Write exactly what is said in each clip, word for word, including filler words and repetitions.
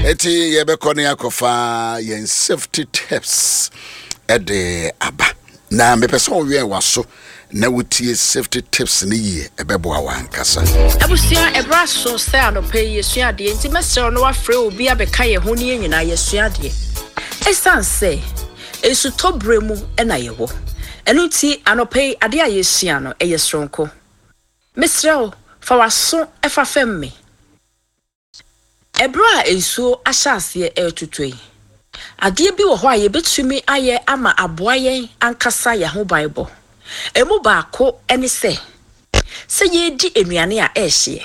Eti yebeko ne akofa yen safety tips ede aba. Na me person we waso na wutie safety tips ni ye ebebo awankasa. Abusia ebra so say anope yesua de enti mesere no wafre obi abeka ye ho ne nyina yesua de. Esan say esu tobremu na yewo. Enu ti anope ade a yesua no eyesronko. Mesere o fa waso efa fem me. Ebra ensuo ahyase etutoi. Ade bi wo ho aye betumi aye ama aboayen ankasa ya ho Bible. Emu baako eni se se ye di enuane a ehye.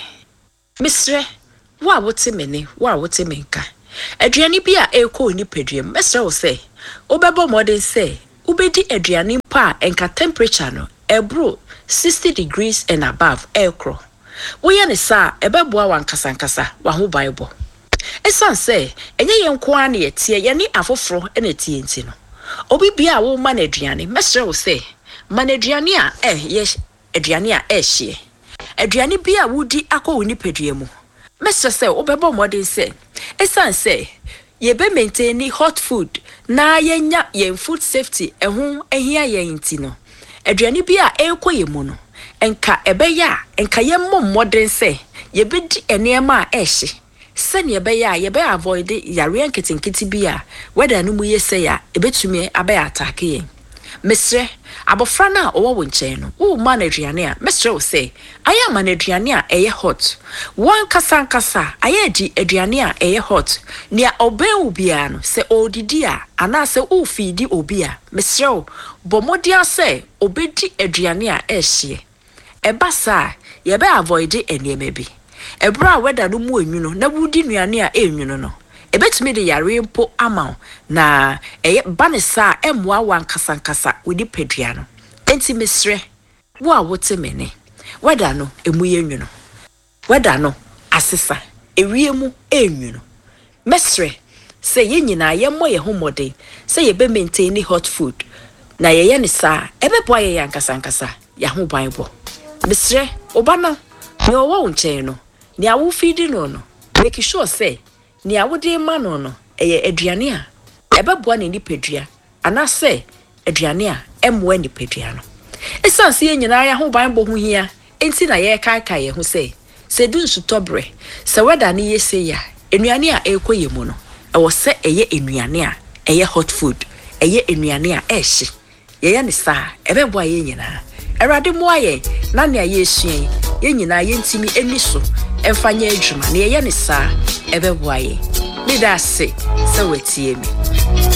Misre wa wote mene wa wote menka. Aduane bi a ekọ ni pediem. Mesre wo se obebo modern se ubedi aduane mpa enka temperature no ebro sixty degrees and above ekro. Wo ye ne sa ebeboa wankasa nkasa wa ho Bible. Esan say enye yenko ane yetie ye ni afoforo ene tie nti no obi bia wo ma na aduane mesre wo say ma na aduane a eh ye aduane a ehye aduane bia wudi akọ woni padua mu mesre say obebo modern say esan say ye be maintain hot food na yenya yen food safety ehun ehia yen nti no aduane bia ekọ ye mu no enka ebeya enka ye mom modern say ye be di enema a ehye Sen ye be ya ye be avoid yare nketinketi bia weda no mu ye se ya ebetumi abe attack yen mesre abofra na owo wo nchen no wo ma na aduane a mesre wo say aya ma na aduane a eye hot wan kasa nkasa aya di aduane a eye hot nia oben ubia no se odidi a ana se wo feedi obi a mesre wo bomodi ase obedi aduane a ehye eba sa ye be avoid enema bi Ebra weda no mu enwuno na wudi nuane a enwuno no ebetumi de yare mpo ama na eye banesa emwa wankasa nkasa wudi pedua no enti mesre wo a wote mene weda no emu ye enwuno weda no asesa ewie mu enwuno mesre se ye nyina ye mo ye homode se ye be maintain hot food na ye ye ne sa ebebo ye yankasa nkasa ya ho Bible mesre obana ne owo nchen no ni awu feedi no no make sure say ni awode ma no no eye aduane a ebeboa ne nipadua ana say aduane a emwa nipadua no esanse ye nyina ya ho Bible ho hia enti na ye kai kai ye ho say se du nsu tobre se weda ne ye say ya enuane a ekoye mu no e wo se eye enuane a eye hot food eye enuane a ehye ye ye ne sa ebeboa ye nyina erade mo aye na ne aye suen ye nyina ye ntimi eni so efanya adwuma na ye ne sa ebeboa ye me da se se wetie mi